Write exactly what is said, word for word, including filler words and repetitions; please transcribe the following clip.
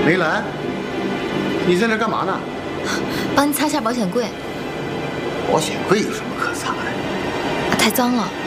梅兰，你在那干嘛呢？ 帮你擦下保险柜。 保险柜有什么可擦的？ 太脏了。